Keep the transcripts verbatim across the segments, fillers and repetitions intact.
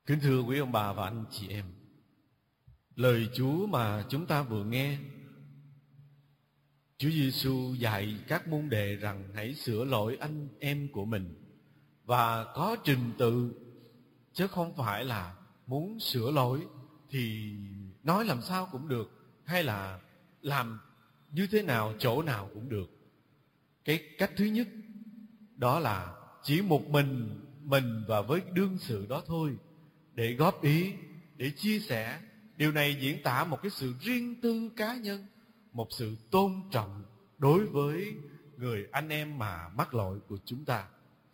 Kính thưa quý ông bà và anh chị em, lời Chúa mà chúng ta vừa nghe, Chúa Giêsu dạy các môn đệ rằng hãy sửa lỗi anh em của mình, và có trình tự, chứ không phải là muốn sửa lỗi thì nói làm sao cũng được, hay là làm như thế nào chỗ nào cũng được. Cái cách thứ nhất đó là chỉ một mình mình và với đương sự đó thôi, để góp ý, để chia sẻ. Điều này diễn tả một cái sự riêng tư cá nhân, một sự tôn trọng đối với người anh em mà mắc lỗi của chúng ta.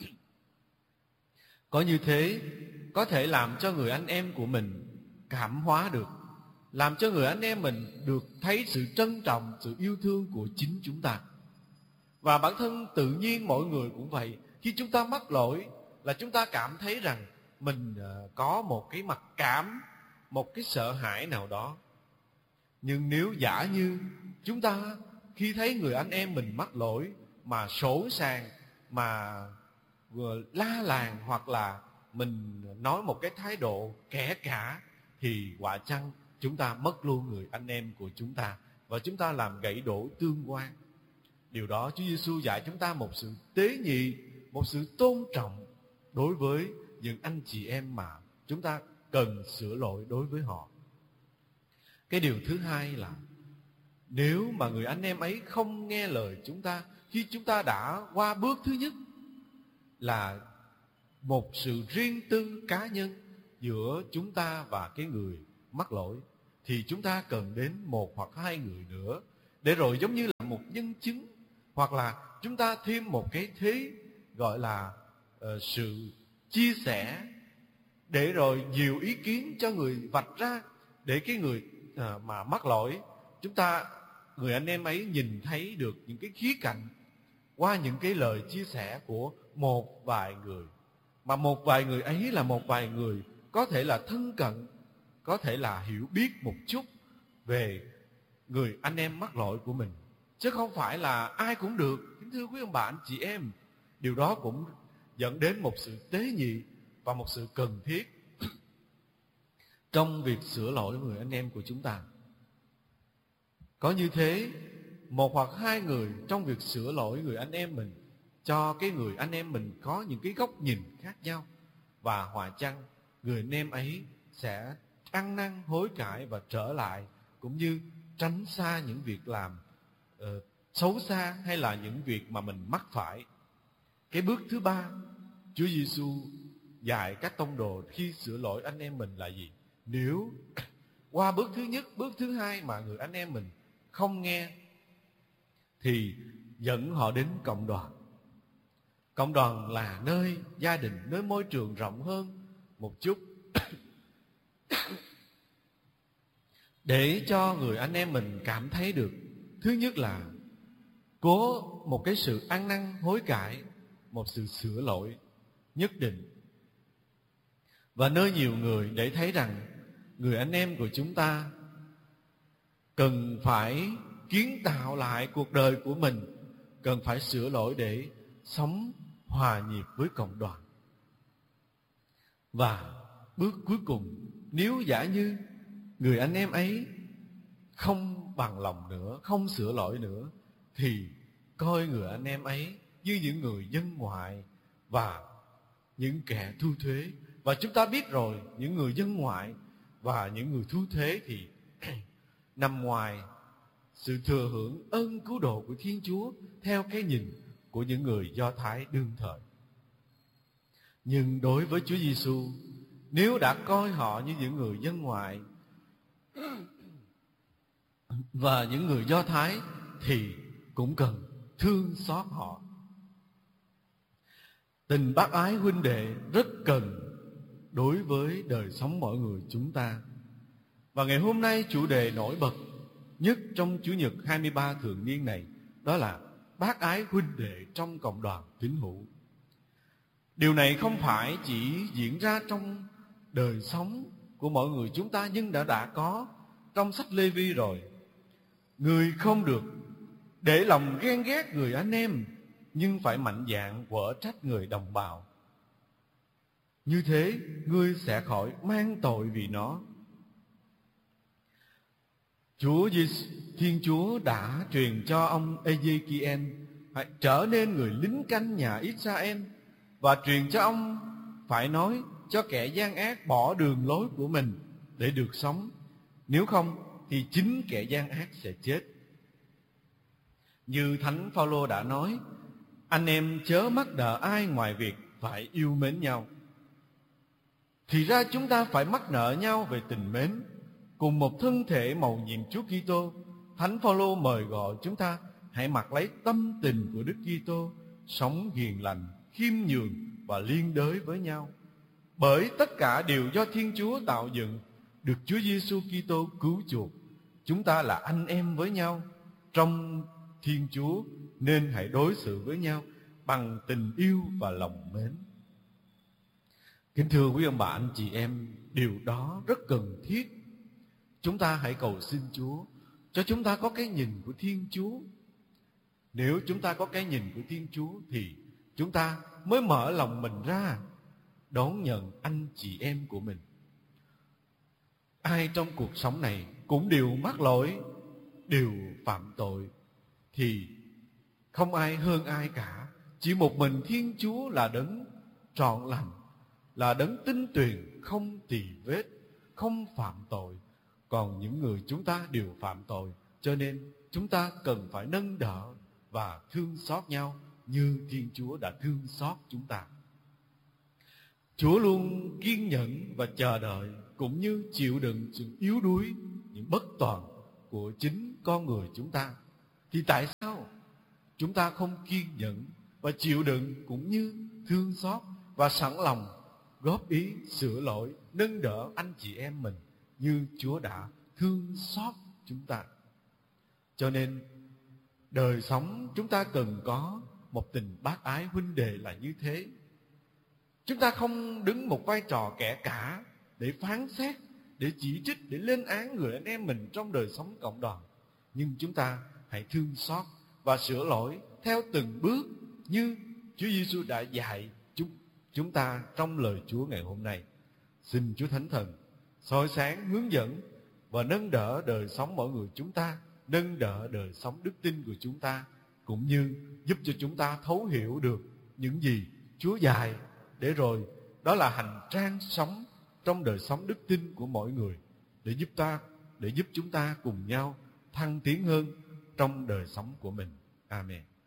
Có như thế có thể làm cho người anh em của mình cảm hóa được, làm cho người anh em mình được thấy sự trân trọng, sự yêu thương của chính chúng ta. Và bản thân tự nhiên mọi người cũng vậy. Khi chúng ta mắc lỗi là chúng ta cảm thấy rằng mình có một cái mặc cảm, một cái sợ hãi nào đó. Nhưng nếu giả như chúng ta khi thấy người anh em mình mắc lỗi mà sỗ sàng, mà vừa la làng, hoặc là mình nói một cái thái độ kẻ cả, thì quả chăng chúng ta mất luôn người anh em của chúng ta, và chúng ta làm gãy đổ tương quan. Điều đó Chúa Giêsu dạy chúng ta một sự tế nhị, một sự tôn trọng đối với những anh chị em mà chúng ta cần sửa lỗi đối với họ. Cái điều thứ hai là nếu mà người anh em ấy không nghe lời chúng ta, khi chúng ta đã qua bước thứ nhất là một sự riêng tư cá nhân giữa chúng ta và cái người mắc lỗi, thì chúng ta cần đến một hoặc hai người nữa, để rồi giống như là một nhân chứng, hoặc là chúng ta thêm một cái thế gọi là uh, sự chia sẻ, để rồi nhiều ý kiến cho người vạch ra, để cái người uh, mà mắc lỗi, chúng ta, người anh em ấy nhìn thấy được những cái khía cạnh qua những cái lời chia sẻ của một vài người. Mà một vài người ấy là một vài người có thể là thân cận, có thể là hiểu biết một chút về người anh em mắc lỗi của mình, chứ không phải là ai cũng được. Kính thưa quý ông bà anh chị em, điều đó cũng dẫn đến một sự tế nhị và một sự cần thiết trong việc sửa lỗi người anh em của chúng ta. Có như thế, một hoặc hai người trong việc sửa lỗi người anh em mình, cho cái người anh em mình có những cái góc nhìn khác nhau, và hòa chăng người anh em ấy sẽ ăn năn hối cải và trở lại, cũng như tránh xa những việc làm uh, xấu xa, hay là những việc mà mình mắc phải. Cái bước thứ ba Chúa Giêsu dạy các tông đồ khi sửa lỗi anh em mình là gì? Nếu qua bước thứ nhất, bước thứ hai mà người anh em mình không nghe, thì dẫn họ đến cộng đoàn. Cộng đoàn là nơi gia đình, nơi môi trường rộng hơn một chút, để cho người anh em mình cảm thấy được, thứ nhất là có một cái sự ăn năn hối cải, một sự sửa lỗi nhất định. Và nơi nhiều người để thấy rằng người anh em của chúng ta cần phải kiến tạo lại cuộc đời của mình, cần phải sửa lỗi để sống hòa nhịp với cộng đoàn. Và bước cuối cùng, nếu giả như người anh em ấy không bằng lòng nữa, không sửa lỗi nữa, thì coi người anh em ấy như những người dân ngoại và những kẻ thu thuế. Và chúng ta biết rồi, những người dân ngoại và những người thu thuế thì nằm ngoài sự thừa hưởng ơn cứu độ của Thiên Chúa theo cái nhìn của những người Do Thái đương thời. Nhưng đối với Chúa Giêsu, nếu đã coi họ như những người dân ngoại và những người Do Thái, thì cũng cần thương xót họ. Tình bác ái huynh đệ rất cần đối với đời sống mọi người chúng ta. Và ngày hôm nay chủ đề nổi bật nhất trong Chủ nhật hai mươi ba thường niên này, đó là bác ái huynh đệ trong cộng đoàn tín hữu. Điều này không phải chỉ diễn ra trong đời sống của mọi người chúng ta, nhưng đã đã có trong sách Lê-vi rồi. Người không được để lòng ghen ghét người anh em, nhưng phải mạnh dạn quở trách người đồng bào. Như thế ngươi sẽ khỏi mang tội vì nó. Chúa Thiên Chúa đã truyền cho ông Ê-giê-ki-en hãy trở nên người lính canh nhà Israel, và truyền cho ông phải nói cho kẻ gian ác bỏ đường lối của mình để được sống, nếu không thì chính kẻ gian ác sẽ chết. Như Thánh Phao-lô đã nói, anh em chớ mắc nợ ai ngoài việc phải yêu mến nhau. Thì ra chúng ta phải mắc nợ nhau về tình mến, cùng một thân thể mầu nhiệm Chúa Kitô. Thánh Phao-lô mời gọi chúng ta hãy mặc lấy tâm tình của Đức Kitô, sống hiền lành, khiêm nhường và liên đới với nhau. Bởi tất cả đều do Thiên Chúa tạo dựng, được Chúa Giêsu Kitô cứu chuộc. Chúng ta là anh em với nhau trong Thiên Chúa, nên hãy đối xử với nhau bằng tình yêu và lòng mến. Kính thưa quý ông bà anh chị em, điều đó rất cần thiết. Chúng ta hãy cầu xin Chúa cho chúng ta có cái nhìn của Thiên Chúa. Nếu chúng ta có cái nhìn của Thiên Chúa thì chúng ta mới mở lòng mình ra đón nhận anh chị em của mình. Ai trong cuộc sống này cũng đều mắc lỗi, đều phạm tội, thì không ai hơn ai cả. Chỉ một mình Thiên Chúa là đấng trọn lành, là đấng tinh tuyền, không tì vết, không phạm tội. Còn những người chúng ta đều phạm tội, cho nên chúng ta cần phải nâng đỡ và thương xót nhau như Thiên Chúa đã thương xót chúng ta. Chúa luôn kiên nhẫn và chờ đợi, cũng như chịu đựng sự yếu đuối, những bất toàn của chính con người chúng ta. Thì tại sao chúng ta không kiên nhẫn và chịu đựng, cũng như thương xót và sẵn lòng góp ý sửa lỗi, nâng đỡ anh chị em mình như Chúa đã thương xót chúng ta? Cho nên đời sống chúng ta cần có một tình bác ái huynh đệ là như thế. Chúng ta không đứng một vai trò kẻ cả để phán xét, để chỉ trích, để lên án người anh em mình trong đời sống cộng đoàn. Nhưng chúng ta hãy thương xót và sửa lỗi theo từng bước như Chúa Giêsu đã dạy chúng, chúng ta trong lời Chúa ngày hôm nay. Xin Chúa Thánh Thần soi sáng, hướng dẫn và nâng đỡ đời sống mọi người chúng ta, nâng đỡ đời sống đức tin của chúng ta, cũng như giúp cho chúng ta thấu hiểu được những gì Chúa dạy, để rồi đó là hành trang sống trong đời sống đức tin của mỗi người, để giúp ta, để giúp chúng ta cùng nhau thăng tiến hơn trong đời sống của mình. Amen.